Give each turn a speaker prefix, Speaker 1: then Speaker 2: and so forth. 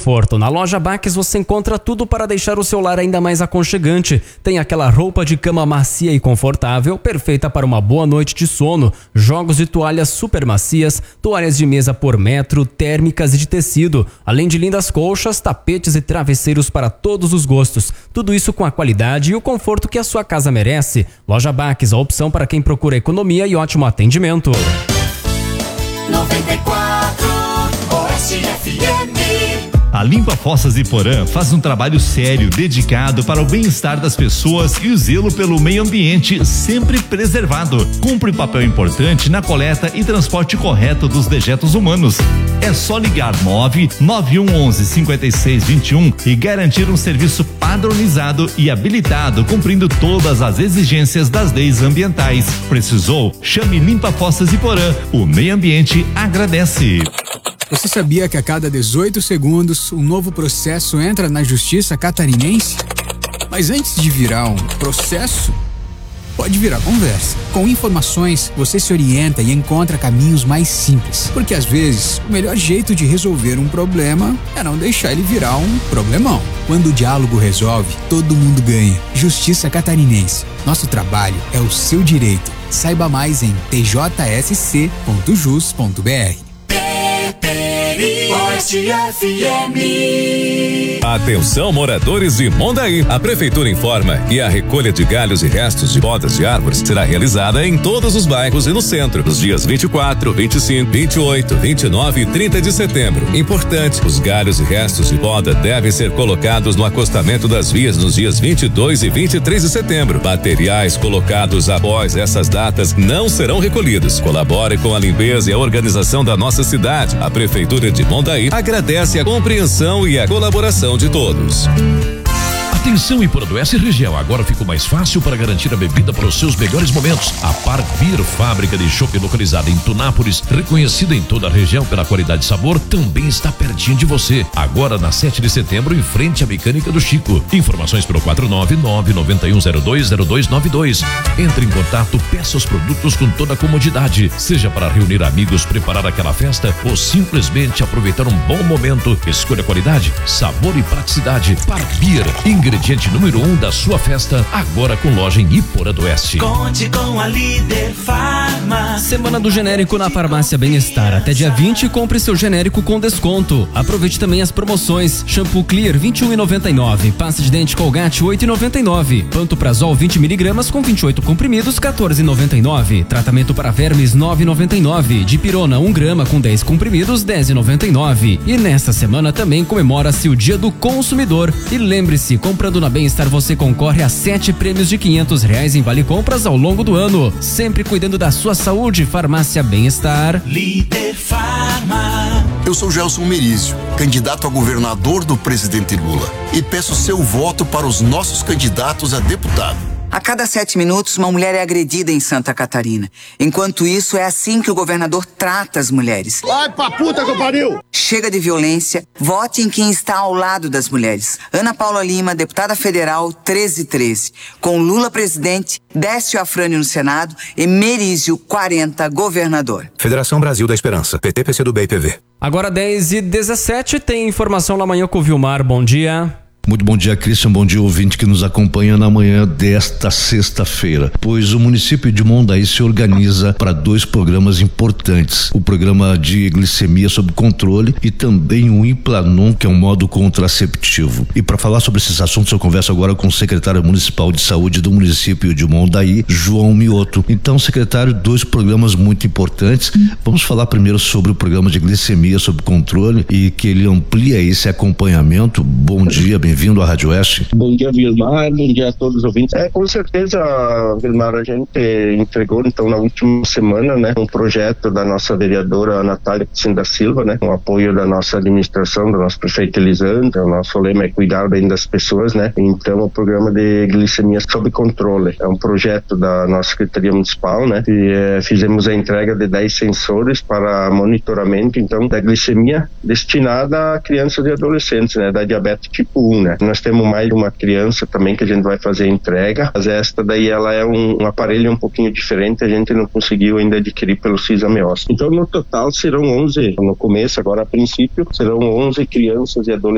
Speaker 1: conforto. Na loja Baques você encontra tudo para deixar o seu lar ainda mais aconchegante. Tem aquela roupa de cama macia e confortável, perfeita para uma boa noite de sono. Jogos de toalhas super macias, toalhas de mesa por metro, térmicas e de tecido. Além de lindas colchas, tapetes e travesseiros para todos os gostos. Tudo isso com a qualidade e o conforto que a sua casa merece. Loja Baques, a opção para quem procura economia e ótimo atendimento.
Speaker 2: 94 Oeste FM.
Speaker 3: A Limpa Fossas Iporã faz um trabalho sério, dedicado para o bem-estar das pessoas e o zelo pelo meio ambiente sempre preservado. Cumpre papel importante na coleta e transporte correto dos dejetos humanos. É só ligar 99111-5621 e garantir um serviço padronizado e habilitado, cumprindo todas as exigências das leis ambientais. Precisou? Chame Limpa Fossas Iporã. O meio ambiente agradece.
Speaker 4: Você sabia que a cada 18 segundos um novo processo entra na justiça catarinense? Mas antes de virar um processo, pode virar conversa. Com informações, você se orienta e encontra caminhos mais simples. Porque às vezes, o melhor jeito de resolver um problema é não deixar ele virar um problemão. Quando o diálogo resolve, todo mundo ganha. Justiça Catarinense. Nosso trabalho é o seu direito. Saiba mais em tjsc.jus.br.
Speaker 2: Oeste FM.
Speaker 5: Atenção, moradores de Mondaí. A prefeitura informa que a recolha de galhos e restos de podas de árvores será realizada em todos os bairros e no centro, nos dias 24, 25, 28, 29 e 30 de setembro. Importante, os galhos e restos de poda devem ser colocados no acostamento das vias nos dias 22 e 23 de setembro. Materiais colocados após essas datas não serão recolhidos. Colabore com a limpeza e a organização da nossa cidade. A prefeitura de Mondaí agradece a compreensão e a colaboração de todos.
Speaker 6: Atenção, Iporã-do-Oeste região, agora ficou mais fácil para garantir a bebida para os seus melhores momentos. A Parkbeer, fábrica de chopp localizada em Tunápolis, reconhecida em toda a região pela qualidade e sabor, também está pertinho de você. Agora na 7 de setembro, em frente à Mecânica do Chico. Informações pelo 499-9102-0292. Entre em contato, peça os produtos com toda a comodidade, seja para reunir amigos, preparar aquela festa ou simplesmente aproveitar um bom momento. Escolha qualidade, sabor e praticidade. Parkbeer, ingrediente número 1 da sua festa, agora com loja em Iporã-do-Oeste.
Speaker 2: Conte com a Líder Farma.
Speaker 1: Semana do genérico na Farmácia Bem-Estar. Até dia 20, compre seu genérico com desconto. Aproveite também as promoções. Shampoo Clear, R$21,99. Pasta de dente Colgate, R$8,99. Pantoprazol, 20mg com 28 comprimidos, R$14,99. Tratamento para vermes, R$9,99. Dipirona, 1 grama com 10 comprimidos, R$10,99. E nesta semana também comemora-se o Dia do Consumidor. E lembre-se, comprando na Bem-Estar você concorre a 7 prêmios de R$500 em vale compras ao longo do ano. Sempre cuidando da sua saúde. Farmácia Bem-Estar.
Speaker 2: Líder Farma.
Speaker 7: Eu sou Gelson Merizio, candidato a governador do presidente Lula, e peço seu voto para os nossos candidatos a deputado.
Speaker 8: A cada 7 minutos, uma mulher é agredida em Santa Catarina. Enquanto isso, é assim que o governador trata as mulheres.
Speaker 7: Vai pra puta que pariu!
Speaker 8: Chega de violência, vote em quem está ao lado das mulheres. Ana Paula Lima, deputada federal, 1313. Com Lula presidente, Décio Afrânio no Senado e Merizio 40, governador.
Speaker 9: Federação Brasil da Esperança, PT, PCdoB e PV.
Speaker 1: Agora 10h17, tem informação na manhã com o Vilmar. Bom dia.
Speaker 10: Muito bom dia, Christian. Bom dia, ouvinte que nos acompanha na manhã desta sexta-feira. Pois o município de Mondaí se organiza para 2 programas importantes. O programa de glicemia sob controle e também o Implanon, que é um modo contraceptivo. E para falar sobre esses assuntos, eu converso agora com o secretário municipal de saúde do município de Mondaí, João Mioto. Então, secretário, 2 programas muito importantes. Vamos falar primeiro sobre o programa de glicemia sob controle e que ele amplia esse acompanhamento. Bom dia, bem-vindo à Rádio Oeste.
Speaker 11: Bom dia, Vilmar, bom dia a todos os ouvintes. Com certeza, Vilmar, a gente entregou então na última semana, né, um projeto da nossa vereadora Natália Cristina da Silva, né, com o apoio da nossa administração, do nosso prefeito Elisandro. O nosso lema é cuidar bem das pessoas, né? Então, o programa de glicemia sob controle é um projeto da nossa Secretaria Municipal, né? E fizemos a entrega de 10 sensores para monitoramento, então, da glicemia destinada a crianças e adolescentes, né, da diabetes tipo 1, né? Nós temos mais de uma criança também que a gente vai fazer a entrega, mas esta daí ela é um aparelho um pouquinho diferente, a gente não conseguiu ainda adquirir pelo CISAMEOS. Então no total serão 11, no começo, agora a princípio, serão 11 crianças e adolescentes